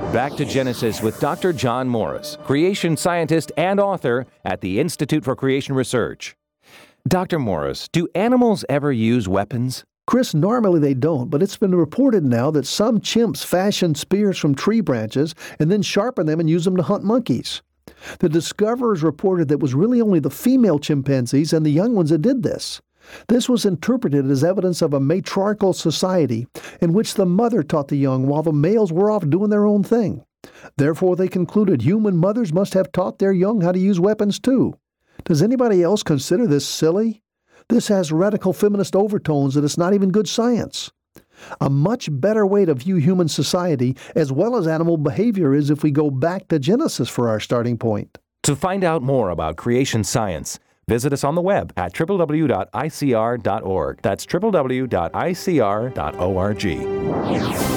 Back to Genesis with Dr. John Morris, creation scientist and author at the Institute for Creation Research. Dr. Morris, do animals ever use weapons? Chris, normally they don't, but it's been reported now that some chimps fashion spears from tree branches and then sharpen them and use them to hunt monkeys. The discoverers reported that it was really only the female chimpanzees and the young ones that did this. This was interpreted as evidence of a matriarchal society in which the mother taught the young while the males were off doing their own thing. Therefore, they concluded human mothers must have taught their young how to use weapons too. Does anybody else consider this silly? This has radical feminist overtones and it's not even good science. A much better way to view human society as well as animal behavior is if we go back to Genesis for our starting point. To find out more about creation science, visit us on the web at www.icr.org. That's www.icr.org.